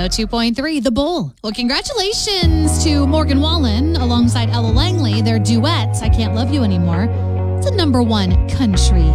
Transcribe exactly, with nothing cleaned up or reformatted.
oh two point three, The Bull. Well, congratulations to Morgan Wallen alongside Ella Langley. Their duet, I Can't Love You Anymore. It's a number one country